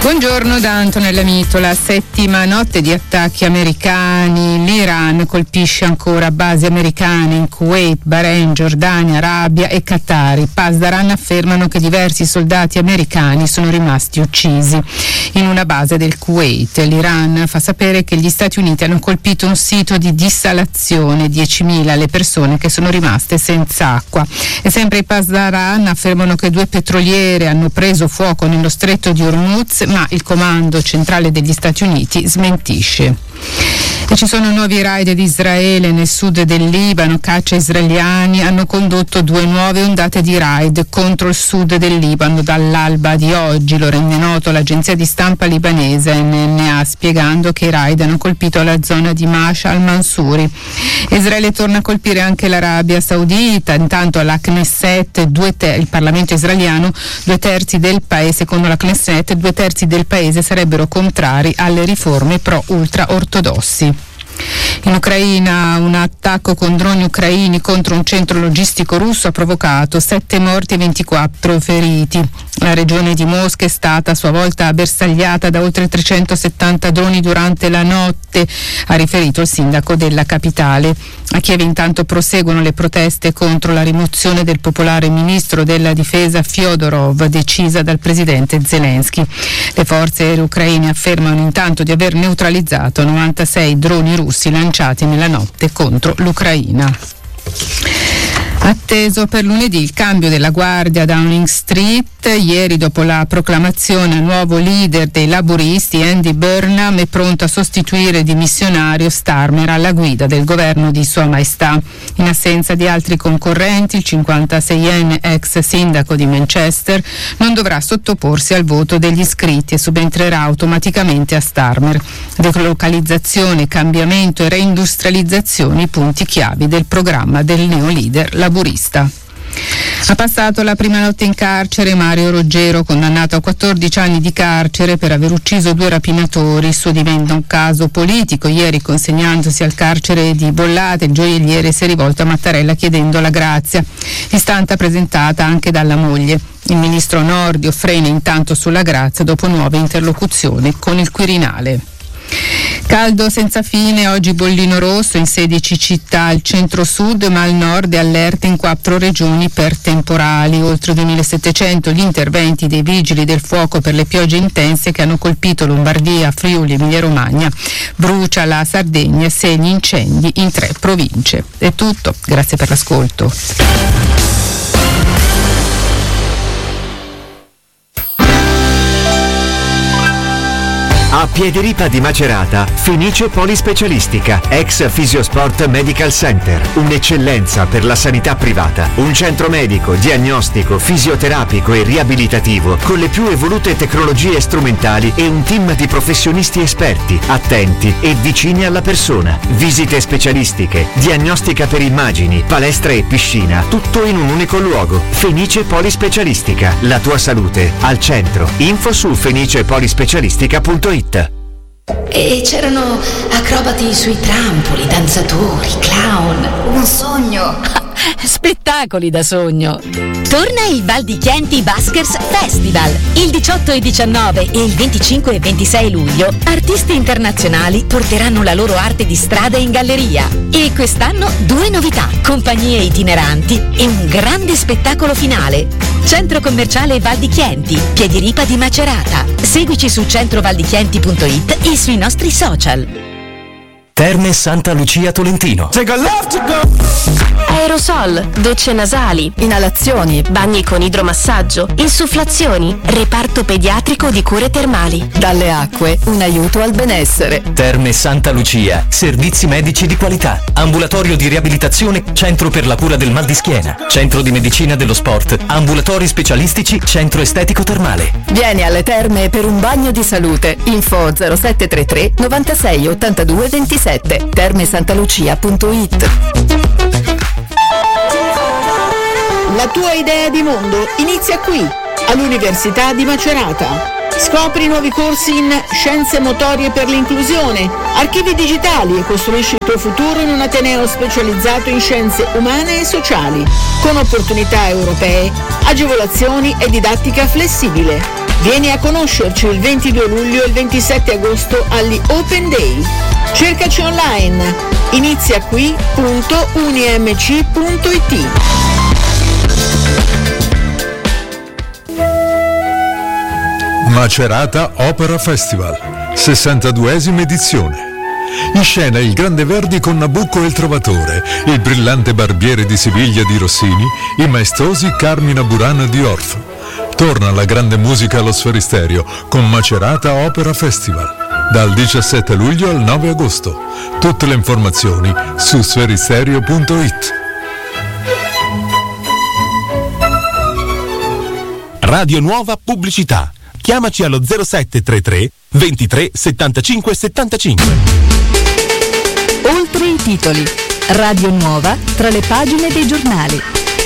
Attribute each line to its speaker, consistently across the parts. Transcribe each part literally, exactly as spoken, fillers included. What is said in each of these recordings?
Speaker 1: Buongiorno da Antonella Mitola. Settima notte di attacchi americani. L'Iran colpisce ancora basi americane in Kuwait, Bahrain, Giordania, Arabia e Qatar. I Pasdaran affermano che diversi soldati americani sono rimasti uccisi in una base del Kuwait. L'Iran fa sapere che gli Stati Uniti hanno colpito un sito di dissalazione, diecimila le persone che sono rimaste senza acqua. E sempre i Pasdaran affermano che due petroliere hanno preso fuoco nello stretto di Hormuz, ma il comando centrale degli Stati Uniti smentisce. E ci sono nuovi raid di Israele nel sud del Libano. Caccia israeliani hanno condotto due nuove ondate di raid contro il sud del Libano dall'alba di oggi. Lo rende noto l'agenzia di stampa libanese N N A, spiegando che i raid hanno colpito la zona di Masha al-Mansuri. Israele torna a colpire anche l'Arabia Saudita. Intanto la Knesset, due ter- il Parlamento israeliano, due terzi del paese, secondo la Knesset, due terzi del paese sarebbero contrari alle riforme pro-ultra-ortodossi. In Ucraina un attacco con droni ucraini contro un centro logistico russo ha provocato sette morti e ventiquattro feriti. La regione di Mosca è stata a sua volta bersagliata da oltre trecentosettanta droni durante la notte, ha riferito il sindaco della capitale. A Kiev intanto proseguono le proteste contro la rimozione del popolare ministro della difesa Fyodorov, decisa dal presidente Zelensky. Le forze aeree ucraine affermano intanto di aver neutralizzato novantasei droni russi lanciati nella notte contro l'Ucraina. Atteso per lunedì il cambio della guardia a Downing Street. Ieri, dopo la proclamazione, il nuovo leader dei laburisti, Andy Burnham, è pronto a sostituire il dimissionario Starmer alla guida del governo di Sua Maestà. In assenza di altri concorrenti, il cinquantaseienne ex sindaco di Manchester non dovrà sottoporsi al voto degli iscritti e subentrerà automaticamente a Starmer. Delocalizzazione, cambiamento e reindustrializzazione, i punti chiavi del programma del neoleader laburista. Ha passato la prima notte in carcere Mario Roggero, condannato a quattordici anni di carcere per aver ucciso due rapinatori. Il suo diventa un caso politico. Ieri, consegnandosi al carcere di Bollate, il gioielliere si è rivolto a Mattarella chiedendo la grazia, istanza presentata anche dalla moglie. Il ministro Nordio frena intanto sulla grazia dopo nuove interlocuzioni con il Quirinale. Caldo senza fine, oggi bollino rosso in sedici città al centro-sud, ma al nord è allerta in quattro regioni per temporali. Oltre duemilasettecento gli interventi dei vigili del fuoco per le piogge intense che hanno colpito Lombardia, Friuli, Emilia-Romagna. Brucia la Sardegna, segni incendi in tre province. È tutto, grazie per l'ascolto.
Speaker 2: A Piediripa di Macerata, Fenice Polispecialistica, ex Fisiosport Medical Center, un'eccellenza per la sanità privata, un centro medico, diagnostico, fisioterapico e riabilitativo con le più evolute tecnologie strumentali e un team di professionisti esperti, attenti e vicini alla persona. Visite specialistiche, diagnostica per immagini, palestra e piscina, tutto in un unico luogo. Fenice Polispecialistica, la tua salute al centro. Info su fenice polispecialistica punto it.
Speaker 3: E c'erano acrobati sui trampoli, danzatori, clown, un sogno.
Speaker 4: Spettacoli da sogno. Torna il Val di Chianti Buskers Festival. Il diciotto e diciannove e il venticinque e ventisei luglio artisti internazionali porteranno la loro arte di strada in galleria. E quest'anno due novità: compagnie itineranti e un grande spettacolo finale. Centro commerciale Val di Chianti, Piediripa di Macerata. Seguici su centrovaldichianti punto it e sui nostri social.
Speaker 5: Terme Santa Lucia Tolentino.
Speaker 6: Aerosol, docce nasali, inalazioni, bagni con idromassaggio, insufflazioni, reparto pediatrico di cure termali.
Speaker 7: Dalle acque, un aiuto al benessere.
Speaker 5: Terme Santa Lucia, servizi medici di qualità, ambulatorio di riabilitazione, centro per la cura del mal di schiena, centro di medicina dello sport, ambulatori specialistici, centro estetico termale.
Speaker 7: Vieni alle terme per un bagno di salute. Info zero sette tre tre novantasei ottantadue ventisette. termesantalucia punto it.
Speaker 8: La tua idea di mondo inizia qui, all'Università di Macerata. Scopri nuovi corsi in Scienze Motorie per l'Inclusione, Archivi Digitali e costruisci il tuo futuro in un ateneo specializzato in scienze umane e sociali, con opportunità europee, agevolazioni e didattica flessibile. Vieni a conoscerci il ventidue luglio e il ventisette agosto agli Open Day. Cercaci online iniziaqui punto unimc punto it.
Speaker 9: Macerata Opera Festival, sessantaduesima edizione. In scena il Grande Verdi con Nabucco e il Trovatore, il brillante Barbiere di Siviglia di Rossini, i maestosi Carmina Burana di Orff. Torna la grande musica allo Sferisterio con Macerata Opera Festival, dal diciassette luglio al nove agosto. Tutte le informazioni su sferisterio punto it.
Speaker 10: Radio Nuova Pubblicità. Chiamaci allo zero sette tre tre ventitré settantacinque settantacinque.
Speaker 7: Oltre i titoli. Radio Nuova tra le pagine dei giornali.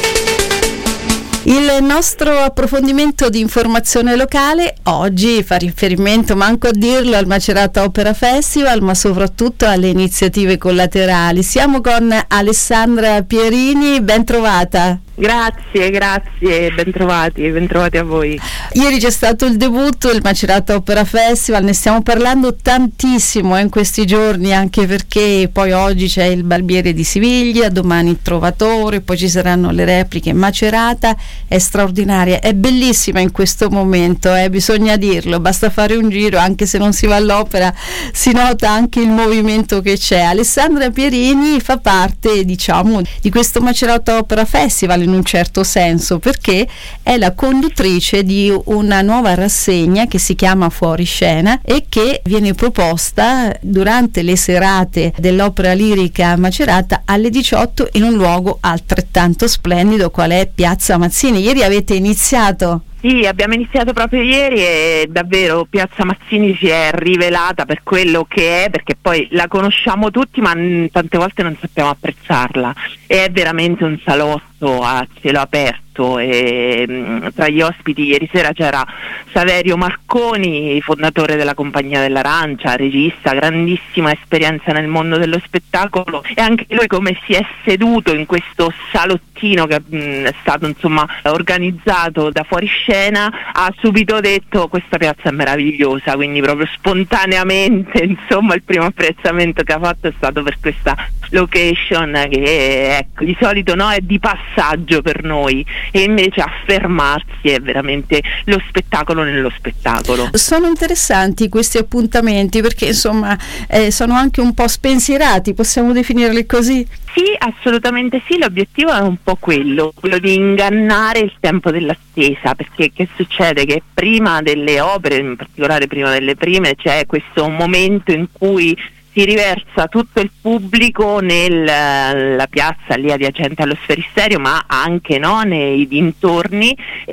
Speaker 7: Il nostro approfondimento di informazione locale oggi fa riferimento, manco a dirlo, al Macerata Opera Festival, ma soprattutto alle iniziative collaterali. Siamo con Alessandra Pierini, ben trovata.
Speaker 11: Grazie, grazie, bentrovati, bentrovati a voi.
Speaker 7: Ieri c'è stato il debutto del Macerata Opera Festival, ne stiamo parlando tantissimo in questi giorni, anche perché poi oggi c'è il Barbiere di Siviglia, domani il Trovatore, poi ci saranno le repliche. Macerata è straordinaria, è bellissima in questo momento, eh, bisogna dirlo, basta fare un giro, anche se non si va all'opera si nota anche il movimento che c'è. Alessandra Pierini fa parte, diciamo, di questo Macerata Opera Festival in un certo senso, perché è la conduttrice di una nuova rassegna che si chiama Fuori Scena e che viene proposta durante le serate dell'opera lirica Macerata alle diciotto in un luogo altrettanto splendido qual è Piazza Mazzini. Ieri avete iniziato?
Speaker 11: Sì, abbiamo iniziato proprio ieri e davvero Piazza Mazzini si è rivelata per quello che è, perché poi la conosciamo tutti ma n- tante volte non sappiamo apprezzarla. È veramente un salotto a cielo aperto e mh, tra gli ospiti ieri sera c'era Saverio Marconi, fondatore della Compagnia dell'Arancia, regista, grandissima esperienza nel mondo dello spettacolo, e anche lui come si è seduto in questo salottino che mh, è stato insomma organizzato da Fuori Scena, ha subito detto questa piazza è meravigliosa, quindi proprio spontaneamente insomma il primo apprezzamento che ha fatto è stato per questa location che ecco, di solito no, è di passaggio per noi e invece affermarsi è veramente lo spettacolo nello spettacolo.
Speaker 7: Sono interessanti questi appuntamenti perché insomma eh, sono anche un po' spensierati, possiamo definirli così?
Speaker 11: Sì, assolutamente sì, l'obiettivo è un po' quello, quello di ingannare il tempo dell'attesa, perché che succede? Che prima delle opere, in particolare prima delle prime, c'è questo momento in cui si riversa tutto il pubblico nella piazza lì adiacente allo Sferisterio, ma anche no, nei dintorni,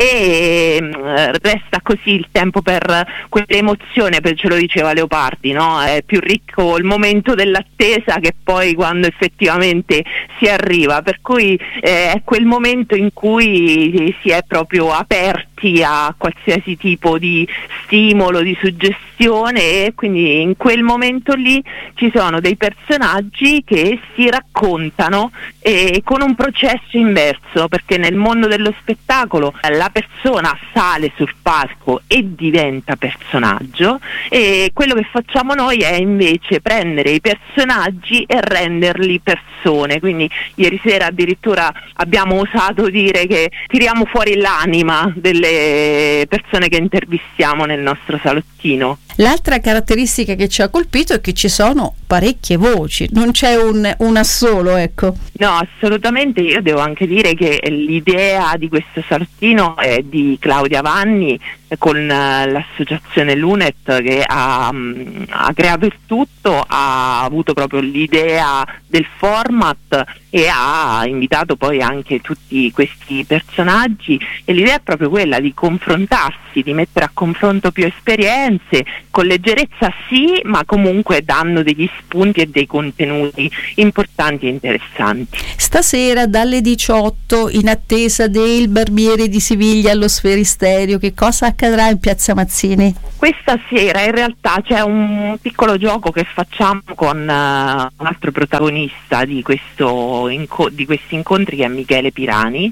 Speaker 11: e eh, resta così il tempo per quell'emozione, per, ce lo diceva Leopardi, no? È più ricco il momento dell'attesa che poi quando effettivamente si arriva, per cui eh, è quel momento in cui si è proprio aperti a qualsiasi tipo di stimolo, di suggestione, e quindi in quel momento lì ci sono dei personaggi che si raccontano eh, con un processo inverso, perché nel mondo dello spettacolo la persona sale sul palco e diventa personaggio, e quello che facciamo noi è invece prendere i personaggi e renderli persone. Quindi ieri sera addirittura abbiamo osato dire che tiriamo fuori l'anima delle persone che intervistiamo nel nostro salottino.
Speaker 7: L'altra caratteristica che ci ha colpito è che ci sono parecchie voci, non c'è un, una solo, ecco.
Speaker 11: No, assolutamente. Io devo anche dire che l'idea di questo salottino è di Claudia Vanni con uh, l'associazione Lunet, che ha, um, ha creato il tutto, ha avuto proprio l'idea del format e ha invitato poi anche tutti questi personaggi, e l'idea è proprio quella di confrontarsi, di mettere a confronto più esperienze, con leggerezza sì, ma comunque dando degli spunti e dei contenuti importanti e interessanti.
Speaker 7: Stasera dalle diciotto, in attesa del Barbiere di Siviglia allo Sferisterio, che cosa accadrà in Piazza Mazzini?
Speaker 11: Questa sera in realtà c'è un piccolo gioco che facciamo con uh, un altro protagonista di questo inco- di questi incontri, che è Michele Pirani,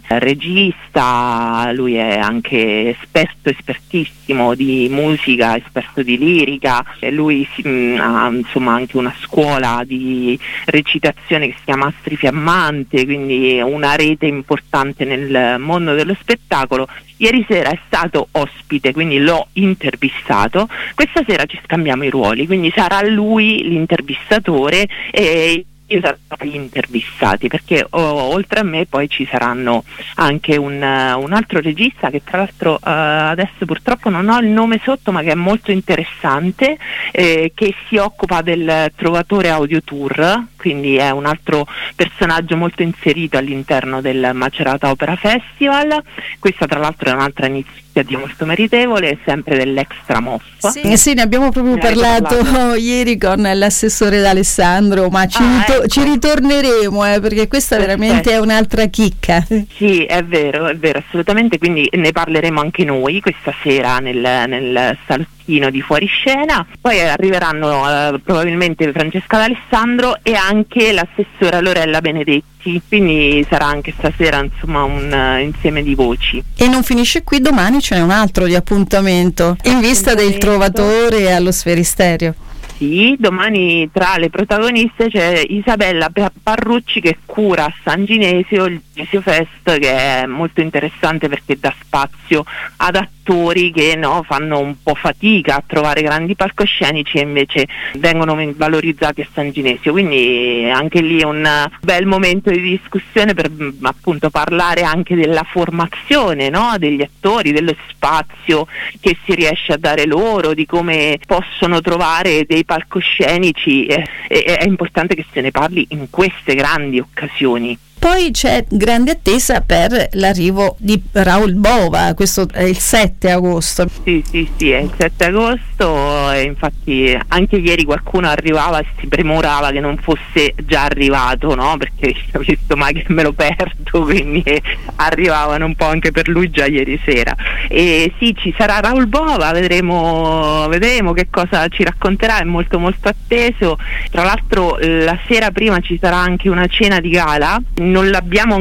Speaker 11: regista, lui è anche esperto, espertissimo di musica, esperto di lirica, e lui si, mh, ha insomma anche una scuola di recitazione che si chiama Astri Fiammante, quindi una rete importante nel mondo dello spettacolo. Ieri sera è stato ospite, quindi l'ho intervistato. Questa sera ci scambiamo i ruoli, quindi sarà lui l'intervistatore e io sarò gli intervistati, perché oh, oltre a me poi ci saranno anche un, uh, un altro regista che tra l'altro uh, adesso purtroppo non ho il nome sotto, ma che è molto interessante, eh, che si occupa del Trovatore Audio Tour, quindi è un altro personaggio molto inserito all'interno del Macerata Opera Festival. Questa tra l'altro è un'altra iniziativa molto meritevole, sempre dell'Extra Moff.
Speaker 7: Sì, sì, ne abbiamo proprio parlato, parlato ieri con l'assessore D'Alessandro, ma ci, ah, rito- ecco. ci ritorneremo, eh, perché questa Perfetto. veramente è un'altra chicca.
Speaker 11: Sì, è vero, è vero, assolutamente, quindi ne parleremo anche noi questa sera nel, nel salottino di Fuoriscena. Poi arriveranno uh, probabilmente Francesca D'Alessandro e anche l'assessora Lorella Benedetti, quindi sarà anche stasera insomma un uh, insieme di voci.
Speaker 7: E non finisce qui, domani ce n'è un altro di appuntamento in vista del Trovatore allo Sferisterio.
Speaker 11: Sì, domani tra le protagoniste c'è Isabella Parrucci, che cura a San Ginesio il Ginesio Fest, che è molto interessante perché dà spazio ad attori che no, fanno un po' fatica a trovare grandi palcoscenici e invece vengono valorizzati a San Ginesio, quindi anche lì è un bel momento di discussione per appunto parlare anche della formazione, no, degli attori, dello spazio che si riesce a dare loro, di come possono trovare dei palcoscenici, e, e, è importante che se ne parli in queste grandi occasioni.
Speaker 7: Poi c'è grande attesa per l'arrivo di Raoul Bova, questo è il sette agosto.
Speaker 11: Sì, sì, sì, è il sette agosto, e infatti anche ieri qualcuno arrivava e si premurava che non fosse già arrivato, no? Perché ho visto mai che me lo perdo, quindi arrivavano un po' anche per lui già ieri sera. E sì, ci sarà Raoul Bova, vedremo, vedremo che cosa ci racconterà, è molto molto atteso. Tra l'altro la sera prima ci sarà anche una cena di gala, non l'abbiamo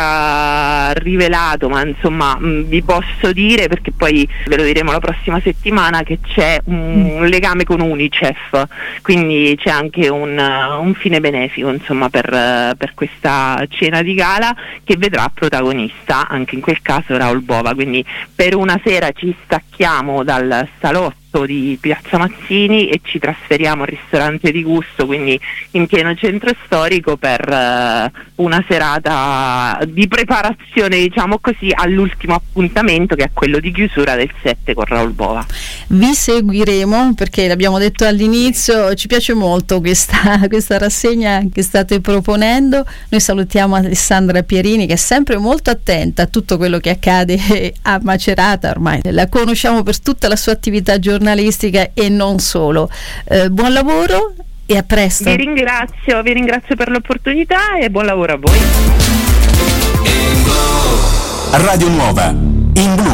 Speaker 11: ancora rivelato, ma insomma mh, vi posso dire, perché poi ve lo diremo la prossima settimana, che c'è un, un legame con Unicef, quindi c'è anche un, un fine benefico insomma per, per questa cena di gala, che vedrà protagonista anche in quel caso Raoul Bova. Quindi per una sera ci stacchiamo dal salotto di Piazza Mazzini e ci trasferiamo al ristorante di gusto, quindi in pieno centro storico, per uh, una serata di preparazione, diciamo così, all'ultimo appuntamento, che è quello di chiusura del sette con Raoul Bova.
Speaker 7: Vi seguiremo, perché l'abbiamo detto all'inizio, ci piace molto questa, questa rassegna che state proponendo. Noi salutiamo Alessandra Pierini, che è sempre molto attenta a tutto quello che accade a Macerata, ormai la conosciamo per tutta la sua attività giornalistica e non solo. Eh, buon lavoro e a presto.
Speaker 11: Vi ringrazio, vi ringrazio per l'opportunità e buon lavoro a voi.
Speaker 10: Radio Nuova in blu.